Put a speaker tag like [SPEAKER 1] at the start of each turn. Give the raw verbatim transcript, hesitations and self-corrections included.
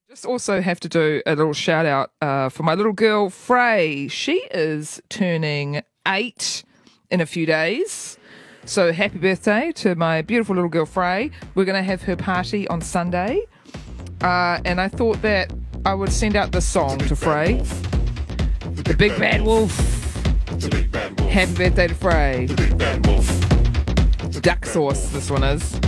[SPEAKER 1] Just also have to do a little shout out uh, for my little girl, Frey. She is turning eight in a few days. So happy birthday to my beautiful little girl, Frey. We're going to have her party on Sunday. Uh, and I thought that I would send out this song to Frey. The Big Bad Wolf. Happy birthday to Frey. Duck sauce, this one is.